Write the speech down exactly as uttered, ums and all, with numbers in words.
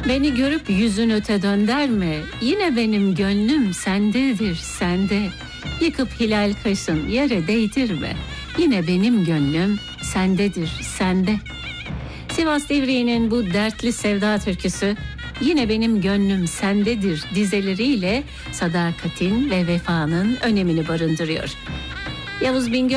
Beni görüp yüzün öte dönderme, yine benim gönlüm sendedir, sende. Yıkıp hilal kaşın yere değdirme, yine benim gönlüm sendedir, sende. Sivas Divriği'nin bu dertli sevda türküsü, yine benim gönlüm sendedir dizeleriyle sadakatin ve vefanın önemini barındırıyor. Yavuz Bingöl